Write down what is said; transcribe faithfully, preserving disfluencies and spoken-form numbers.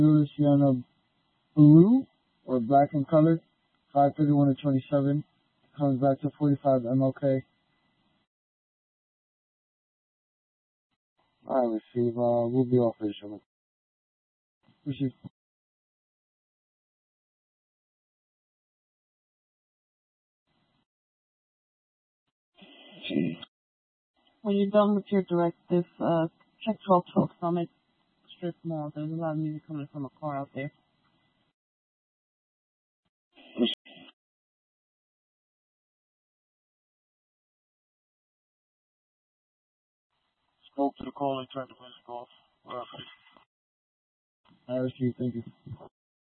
Luciano Blue or black in color, five thirty-one to twenty-seven. Comes back to forty-five M L K. Alright, receive. Uh, we'll be off very shortly. Receive. When you're done with your directive, uh, check twelve twelve Summit Strip Mall. There's a lot of music coming from a car out there. Spoke to the call and tried to place a call. I received. Thank you.